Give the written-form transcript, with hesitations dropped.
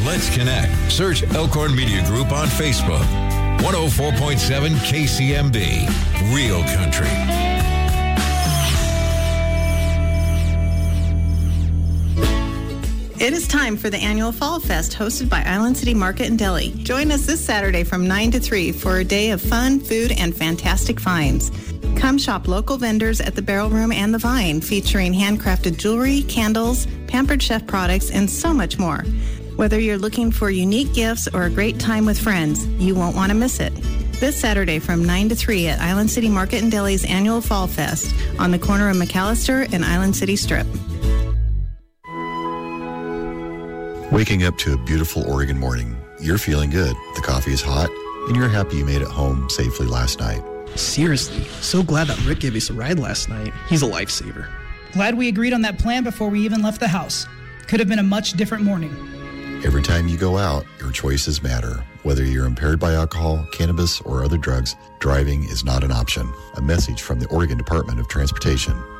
Let's connect. Search Elkhorn Media Group on Facebook. 104.7 KCMB. Real Country. It is time for the annual Fall Fest hosted by Island City Market and Deli. Join us this Saturday from 9 to 3 for a day of fun, food, and fantastic finds. Come shop local vendors at the Barrel Room and the Vine, featuring handcrafted jewelry, candles, Pampered Chef products, and so much more. Whether you're looking for unique gifts or a great time with friends, you won't want to miss it. This Saturday from 9 to 3 at Island City Market and Deli's annual Fall Fest on the corner of McAllister and Island City Strip. Waking up to a beautiful Oregon morning, you're feeling good. The coffee is hot, and you're happy you made it home safely last night. Seriously, so glad that Rick gave us a ride last night. He's a lifesaver. Glad we agreed on that plan before we even left the house. Could have been a much different morning. Every time you go out, your choices matter. Whether you're impaired by alcohol, cannabis, or other drugs, driving is not an option. A message from the Oregon Department of Transportation.